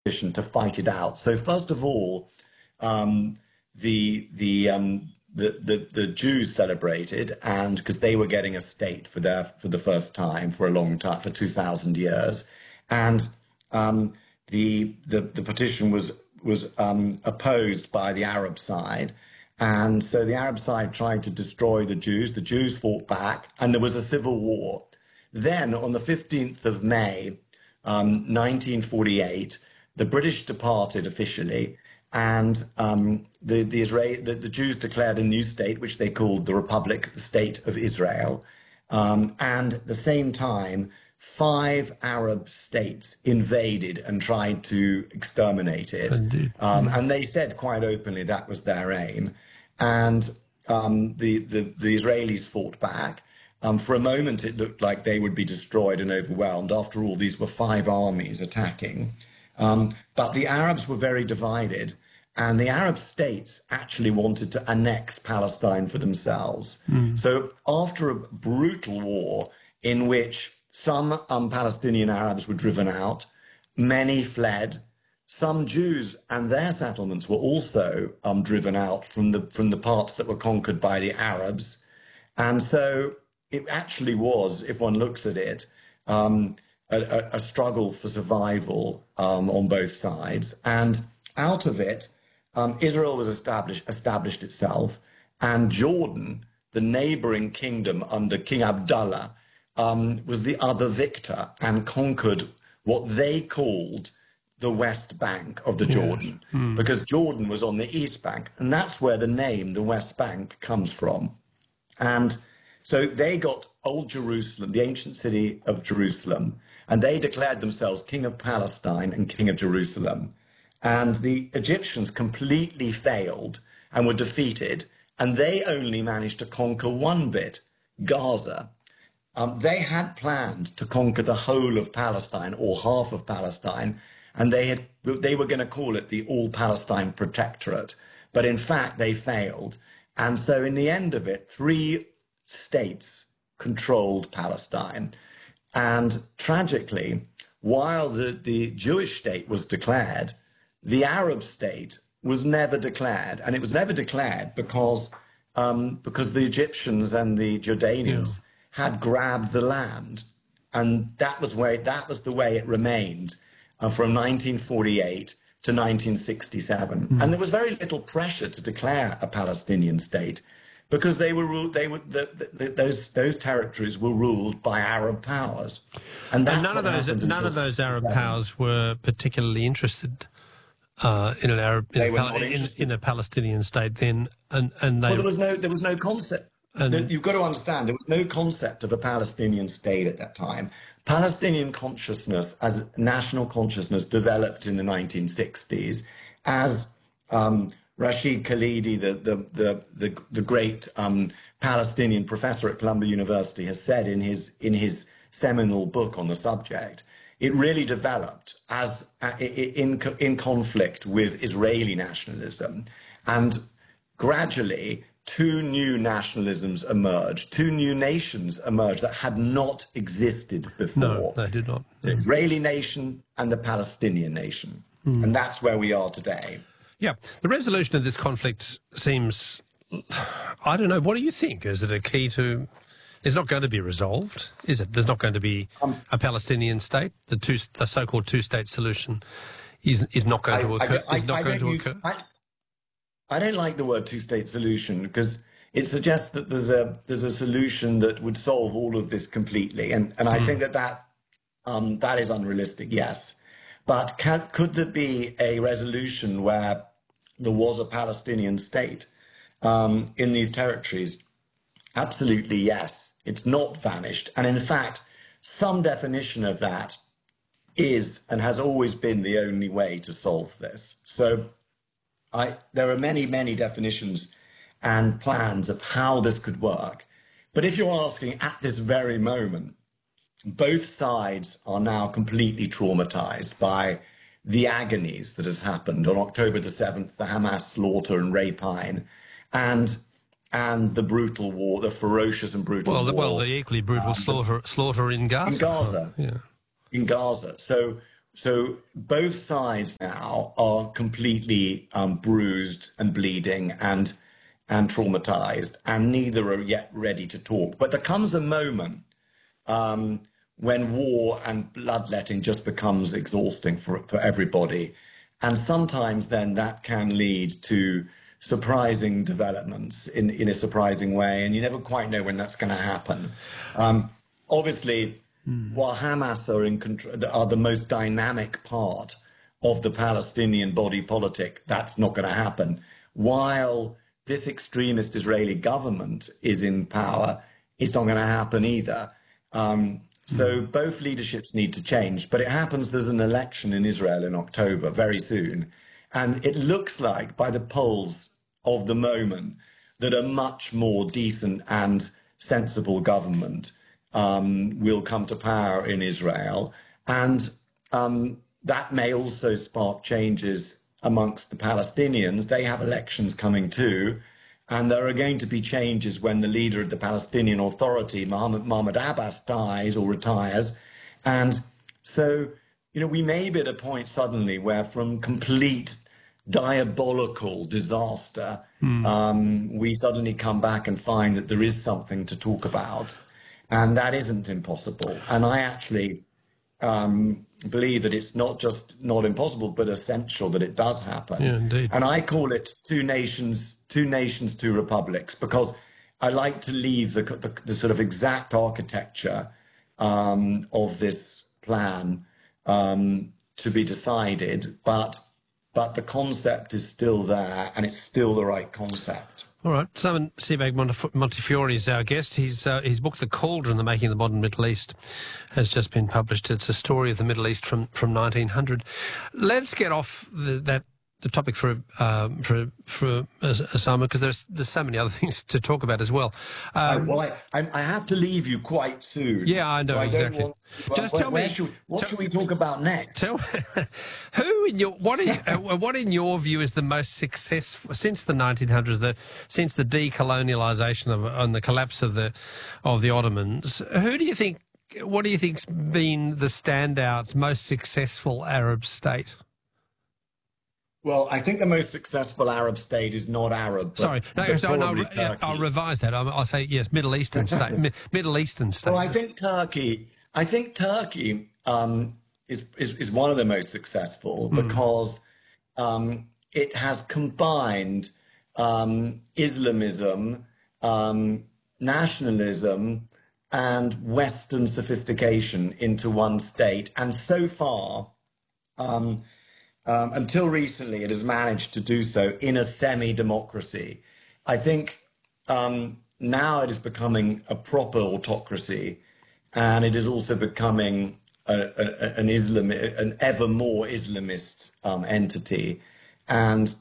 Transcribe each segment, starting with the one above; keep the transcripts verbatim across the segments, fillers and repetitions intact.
position to fight it out. So first of all, um, the the um, the, the the Jews celebrated, and because they were getting a state for their for the first time for a long time, for two thousand years, and um, the the the petition was was um, opposed by the Arab side. And so the Arab side tried to destroy the Jews. The Jews fought back, and there was a civil war. Then, on the fifteenth of May, um, nineteen forty-eight, the British departed officially, and um, the the, Israel, the the Jews declared a new state, which they called the Republic, the State of Israel. Um, and at the same time, five Arab states invaded and tried to exterminate it. Indeed. Um, and they said quite openly that was their aim. And um, the, the, the Israelis fought back. Um, for a moment, it looked like they would be destroyed and overwhelmed. After all, these were five armies attacking. Um, but the Arabs were very divided. And the Arab states actually wanted to annex Palestine for themselves. Mm. So after a brutal war in which some um, Palestinian Arabs were driven out, many fled, some Jews and their settlements were also um, driven out from the from the parts that were conquered by the Arabs. And so it actually was, if one looks at it, um, a, a struggle for survival um, on both sides. And out of it, um, Israel was established, established itself, and Jordan, the neighboring kingdom under King Abdullah, um, was the other victor and conquered what they called the West Bank of the Jordan, yes. mm. because Jordan was on the East Bank, and that's where the name, the West Bank, comes from. And so they got Old Jerusalem, the ancient city of Jerusalem, and they declared themselves King of Palestine and King of Jerusalem. And the Egyptians completely failed and were defeated, and they only managed to conquer one bit, Gaza. Um, they had planned to conquer the whole of Palestine or half of Palestine, and they had they were going to call it the All-Palestine Protectorate. But in fact, they failed. And so in the end of it, three states controlled Palestine. And tragically, while the, the Jewish state was declared, the Arab state was never declared. And it was never declared because, um, because the Egyptians and the Jordanians yeah. had grabbed the land. And that was, where, that was the way it remained. Uh, from nineteen forty-eight to nineteen sixty-seven. Mm. And there was very little pressure to declare a Palestinian state because they were ruled, they were, the, the, the, those, those territories were ruled by Arab powers. And, that's and none, of those, none of those Arab powers were particularly interested uh, in, an Arab, in, a Pal in, in a Palestinian state then. And, and they, well, there was no, there was no concept. And, You've got to understand, there was no concept of a Palestinian state at that time. Palestinian consciousness as national consciousness developed in the nineteen sixties as um, Rashid Khalidi, the, the, the, the, the great um, Palestinian professor at Columbia University, has said in his, in his seminal book on the subject. It really developed as uh, in, in conflict with Israeli nationalism. And gradually, two new nationalisms emerged, two new nations emerged that had not existed before. No, they did not. The Israeli nation and the Palestinian nation. Mm. And that's where we are today. Yeah. The resolution of this conflict seems, I don't know, what do you think? Is it a key to, it's not going to be resolved, is it? There's not going to be um, a Palestinian state? The two, the so-called two-state solution is, is not going I, to occur? I, I, is not I going to use, occur? I, I don't like the word two-state solution because it suggests that there's a there's a solution that would solve all of this completely, and and I mm. think that that um, that is unrealistic. Yes, but can, could there be a resolution where there was a Palestinian state um, in these territories? Absolutely, yes. It's not vanished, and in fact, some definition of that is and has always been the only way to solve this. So. I, there are many, many definitions and plans of how this could work. But if you're asking at this very moment, both sides are now completely traumatized by the agonies that has happened on October the seventh, the Hamas slaughter and rapine, and and the brutal war, the ferocious and brutal well, the, war. Well, the equally brutal um, slaughter, slaughter in Gaza. In Gaza. Yeah. In Gaza. So so both sides now are completely um, bruised and bleeding and and traumatized, and neither are yet ready to talk. But there comes a moment um, when war and bloodletting just becomes exhausting for, for everybody. And sometimes then that can lead to surprising developments in, in a surprising way. And you never quite know when that's going to happen. Um, obviously, mm. while Hamas are, in control, are the most dynamic part of the Palestinian body politic, that's not going to happen. While this extremist Israeli government is in power, it's not going to happen either. Um, so both leaderships need to change. But it happens there's an election in Israel in October, very soon. And it looks like, by the polls of the moment, that a much more decent and sensible government um, will come to power in Israel. And um, that may also spark changes amongst the Palestinians. They have elections coming too. And there are going to be changes when the leader of the Palestinian Authority, Mahmoud, Mahmoud Abbas, dies or retires. And so, you know, we may be at a point suddenly where from complete diabolical disaster, mm. um, we suddenly come back and find that there is something to talk about. And that isn't impossible. And I actually um, believe that it's not just not impossible, but essential that it does happen. Yeah, indeed. And I call it two nations, two nations, two republics, because I like to leave the, the, the sort of exact architecture um, of this plan um, to be decided, but but the concept is still there, and it's still the right concept. All right. Simon Sebag Montefiore is our guest. He's, uh, his book, The Cauldron, The Making of the Modern Middle East, has just been published. It's a story of the Middle East from, from nineteen hundred. Let's get off the, that the topic for um, for for Osama, because there's there's so many other things to talk about as well. Um, uh, well, I, I have to leave you quite soon. Yeah, I know, so I exactly. Don't want, well, Just where, tell where me, should, what tell, should we talk about next? Tell who in your what in uh, what in your view is the most successful since the nineteen hundreds, the since the decolonialisation of and the collapse of the of the Ottomans? Who do you think? What do you think's been the standout, most successful Arab state? Well, I think the most successful Arab state is not Arab. But, Sorry, no, but so, no yeah, I'll revise that. I'll, I'll say yes, Middle Eastern state. Mi Middle Eastern state. Well, I think Turkey. I think Turkey um, is, is is one of the most successful mm. because um, it has combined um, Islamism, um, nationalism, and Western sophistication into one state, and so far. Um, Um, until recently, it has managed to do so in a semi-democracy. I think um, now it is becoming a proper autocracy, and it is also becoming a, a, an Islam, an ever more Islamist um, entity. And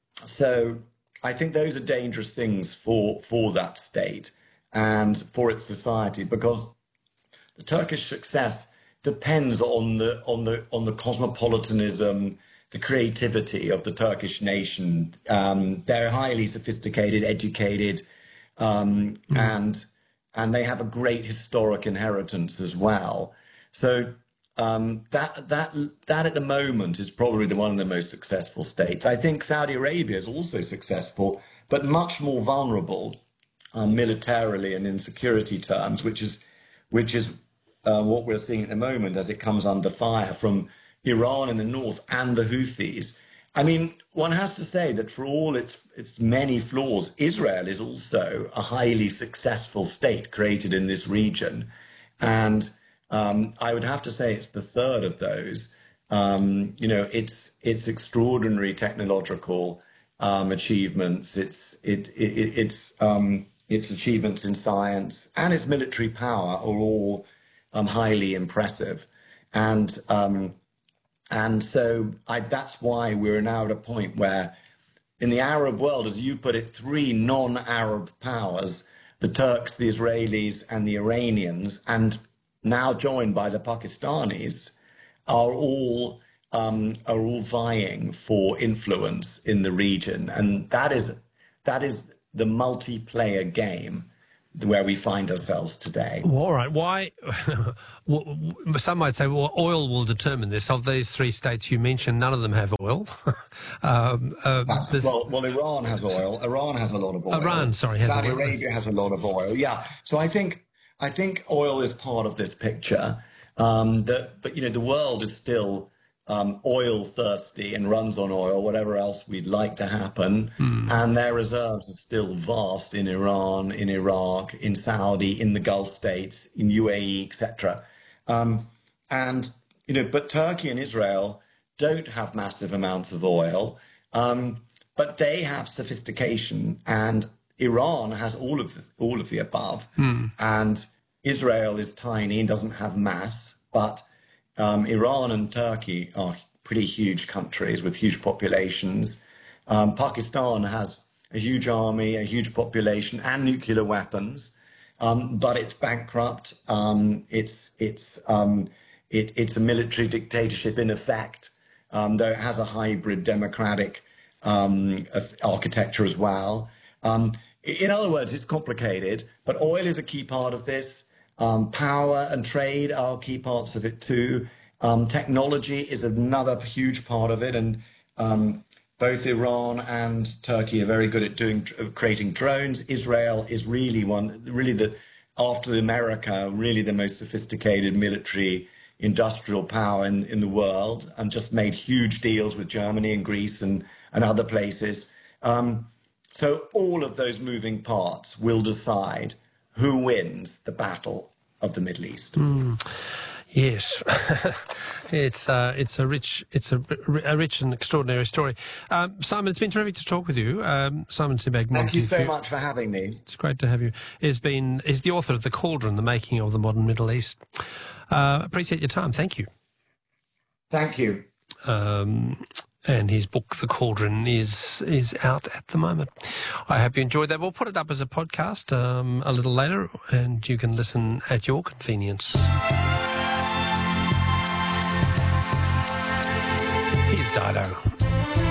so I think those are dangerous things for, for that state and for its society, because the Turkish success depends on the on the on the cosmopolitanism, the creativity of the Turkish nation. Um, they're highly sophisticated, educated, um, mm. and and they have a great historic inheritance as well. So um, that that that at the moment is probably the one of the most successful states. I think Saudi Arabia is also successful, but much more vulnerable um, militarily and in security terms, which is which is. Uh, what we're seeing at the moment as it comes under fire from Iran in the north and the Houthis. I mean, one has to say that for all its, its many flaws, Israel is also a highly successful state created in this region. And um, I would have to say it's the third of those. Um, you know, it's it's extraordinary technological um, achievements, it's, it, it, it's, um, its achievements in science and its military power are all Um, highly impressive, and um, and so I, that's why we're now at a point where, in the Arab world, as you put it, three non-Arab powers, the Turks, the Israelis, and the Iranians, and now joined by the Pakistanis, are all um, are all vying for influence in the region, and that is that is the multiplayer game where we find ourselves today. Well, all right. Why? Some might say, well, oil will determine this. Of these three states you mentioned, none of them have oil. um, uh, well, well, Iran has oil. Iran has a lot of oil. Iran, sorry, has Saudi oil. Arabia has a lot of oil. Yeah. So I think I think oil is part of this picture. Um, that, but you know, the world is still um, oil thirsty and runs on oil, whatever else we'd like to happen. Mm. And their reserves are still vast in Iran, in Iraq, in Saudi, in the Gulf states, in U A E, et cetera. Um, and, you know, but Turkey and Israel don't have massive amounts of oil, um, but they have sophistication, and Iran has all of the, all of the above. Mm. And Israel is tiny and doesn't have mass, but Um, Iran and Turkey are pretty huge countries with huge populations. Um, Pakistan has a huge army, a huge population, and nuclear weapons, um, but it's bankrupt. Um, it's it's um, it, it's a military dictatorship in effect, um, though it has a hybrid democratic um, architecture as well. Um, in other words, it's complicated, but oil is a key part of this. Um, power and trade are key parts of it too. Um, technology is another huge part of it, and um, both Iran and Turkey are very good at doing creating drones. Israel is really one, really the after America, really the most sophisticated military industrial power in, in the world, and just made huge deals with Germany and Greece and and other places. Um, so all of those moving parts will decide who wins the battle of the Middle East. Mm, yes, it's uh, it's a rich it's a, a rich and extraordinary story. Um, Simon, it's been terrific to talk with you. Um, Simon Sebag. Thank you so much for having me. It's great to have you. He's been is the author of The Cauldron: The Making of the Modern Middle East. Uh, appreciate your time. Thank you. Thank you. Um, And his book, The Cauldron, is is out at the moment. I hope you enjoyed that. We'll put it up as a podcast um, a little later, and you can listen at your convenience. Here's Dido.